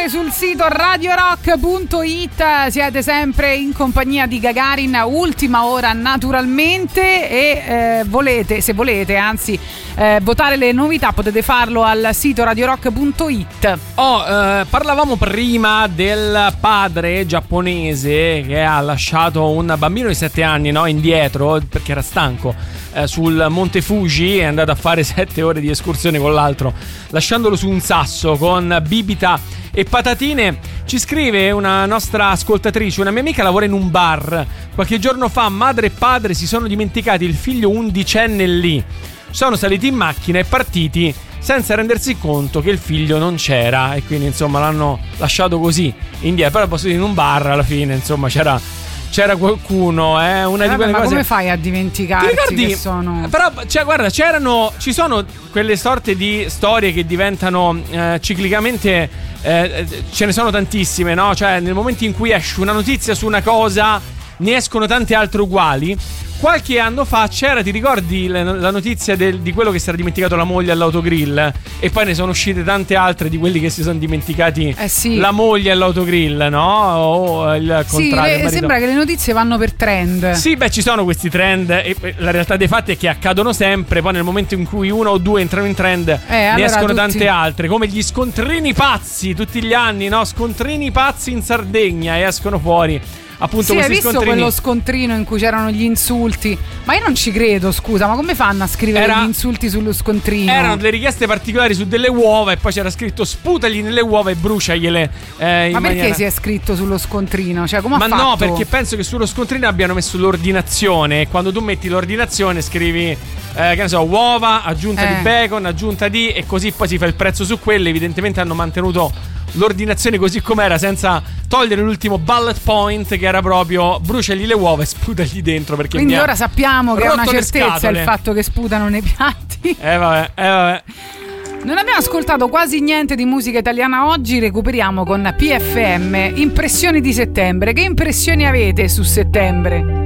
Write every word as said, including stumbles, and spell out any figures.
sempre sul sito radio rock punto it, siete sempre in compagnia di Gagarin, ultima ora naturalmente, e eh, volete, se volete, anzi eh, votare le novità, potete farlo al sito radio rock punto it. Oh, eh, parlavamo prima del padre giapponese che ha lasciato un bambino di sette anni, no, indietro perché era stanco eh, sul Monte Fuji, è andato a fare sette ore di escursione con l'altro, lasciandolo su un sasso con bibita e patatine. Ci scrive una nostra ascoltatrice: una mia amica lavora in un bar, qualche giorno fa madre e padre si sono dimenticati il figlio undicenne lì, sono saliti in macchina e partiti senza rendersi conto che il figlio non c'era, e quindi insomma l'hanno lasciato così indietro. Però posso dire, in un bar alla fine insomma c'era c'era qualcuno, eh, una eh, di quelle ma cose. Come fai a dimenticarti? Ti ricordi? Che sono... Però, cioè, guarda, c'erano, ci sono quelle sorte di storie che diventano eh, ciclicamente, eh, ce ne sono tantissime, no? Cioè, nel momento in cui esce una notizia su una cosa, ne escono tante altre uguali. Qualche anno fa c'era, ti ricordi la, la notizia del, di quello che si era dimenticato la moglie all'autogrill? E poi ne sono uscite tante altre di quelli che si sono dimenticati eh sì. la moglie all'autogrill, no? O il contrario. Sì, le, sembra che le notizie vanno per trend. Sì, beh, ci sono questi trend e la realtà dei fatti è che accadono sempre. Poi nel momento in cui uno o due entrano in trend, eh, ne allora escono tutti... tante altre, come gli scontrini pazzi tutti gli anni, no? Scontrini pazzi in Sardegna, e escono fuori appunto sì, questi hai visto scontrini. Quello scontrino in cui c'erano gli insulti? Ma io non ci credo, scusa, ma come fanno a scrivere Era... gli insulti sullo scontrino? Erano delle richieste particolari su delle uova, e poi c'era scritto sputagli nelle uova e bruciagliele. Eh, ma perché maniera... si è scritto sullo scontrino? Cioè, come ma ha fatto? no, perché penso che sullo scontrino abbiano messo l'ordinazione, e quando tu metti l'ordinazione scrivi eh, che ne so, uova, aggiunta eh. di bacon, aggiunta di, e così poi si fa il prezzo su quelle. Evidentemente hanno mantenuto l'ordinazione così com'era, senza togliere l'ultimo bullet point, che era proprio bruciagli le uova e sputagli dentro, perché quindi ora sappiamo che è una certezza scatole. Il fatto che sputano nei piatti. Eh vabbè, eh vabbè. Non abbiamo ascoltato quasi niente di musica italiana oggi, recuperiamo con P F M Impressioni di settembre. Che impressioni avete su settembre?